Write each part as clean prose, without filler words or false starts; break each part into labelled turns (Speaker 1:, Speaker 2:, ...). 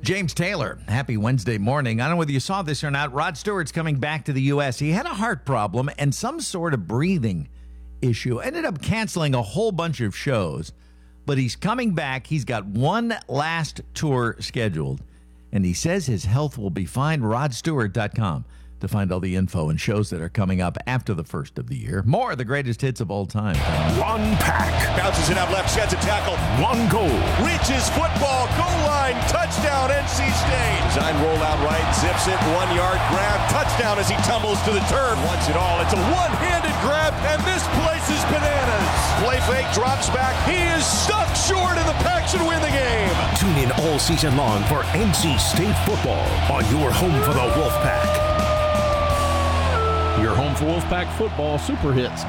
Speaker 1: James Taylor, happy Wednesday morning. I don't know whether you saw this or not. Rod Stewart's coming back to the U.S. He had a heart problem and some sort of breathing issue. Ended up canceling a whole bunch of shows, but he's coming back. He's got one last tour scheduled, and he says his health will be fine. RodStewart.com to find all the info and shows that are coming up after the first of the year. More of the greatest hits of all time.
Speaker 2: One pack.
Speaker 3: Bounces it out left, sheds a tackle.
Speaker 2: One goal.
Speaker 3: Reaches football, goal line, touchdown, NC State. Design roll out right, zips it, 1 yard grab, touchdown as he tumbles to the turf. Wants it all. It's a one-handed grab, and this place is bananas. Play fake, drops back. He is stuck short, and the Pack should win the game.
Speaker 2: Tune in all season long for NC State football on your home for the Wolfpack.
Speaker 4: Your home for Wolfpack football, Super Hits,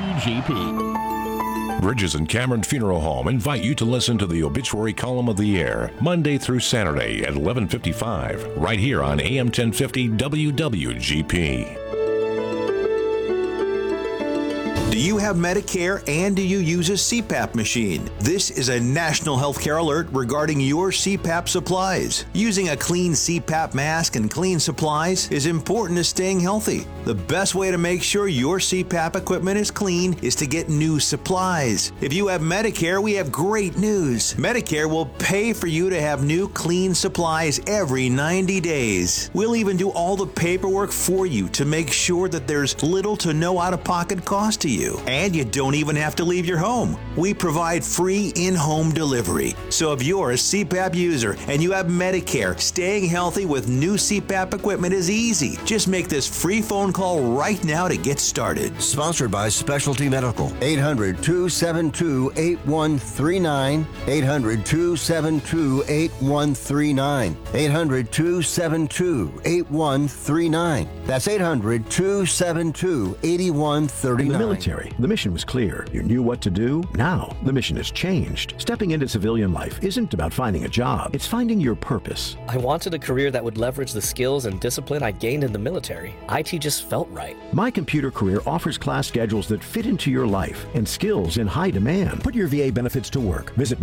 Speaker 4: WWGP.
Speaker 5: Bridges and Cameron Funeral Home invite you to listen to the obituary column of the year, Monday through Saturday at 11:55, right here on AM 1050 WWGP.
Speaker 6: Do you have Medicare and do you use a CPAP machine? This is a national healthcare alert regarding your CPAP supplies. Using a clean CPAP mask and clean supplies is important to staying healthy. The best way to make sure your CPAP equipment is clean is to get new supplies. If you have Medicare, we have great news. Medicare will pay for you to have new clean supplies every 90 days. We'll even do all the paperwork for you to make sure that there's little to no out-of-pocket cost to you. And you don't even have to leave your home. We provide free in-home delivery. So if you're a CPAP user and you have Medicare, staying healthy with new CPAP equipment is easy. Just make this free phone call right now to get started.
Speaker 7: Sponsored by Specialty Medical. 800-272-8139. 800-272-8139. 800-272-8139. That's 800-272-8139.
Speaker 4: In the military, the mission was clear. You knew what to do. Now, the mission has changed. Stepping into civilian life isn't about finding a job. It's finding your purpose.
Speaker 8: I wanted a career that would leverage the skills and discipline I gained in the military. IT just felt right.
Speaker 4: My Computer Career offers class schedules that fit into your life and skills in high demand. Put your VA benefits to work. Visit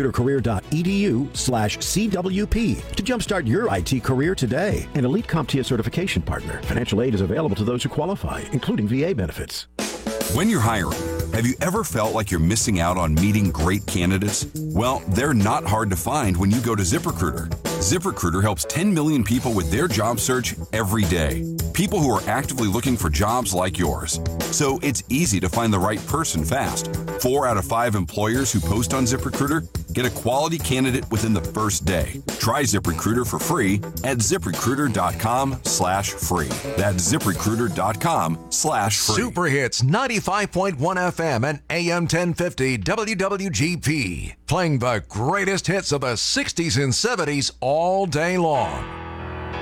Speaker 4: mycomputercareer.edu/CWP to jumpstart your IT career today. An elite CompTIA certification partner. Financial aid is available to those who qualify, including VA benefits.
Speaker 9: When you're hiring, have you ever felt like you're missing out on meeting great candidates? Well, they're not hard to find when you go to ZipRecruiter. ZipRecruiter helps 10 million people with their job search every day. People who are actively looking for jobs like yours. So it's easy to find the right person fast. 4 out of 5 employers who post on ZipRecruiter get a quality candidate within the first day. Try ZipRecruiter for free at ZipRecruiter.com/free. That's ZipRecruiter.com/free.
Speaker 10: Super Hits 95.1 FM and AM 1050 WWGP. Playing the greatest hits of the 60s and 70s all day long.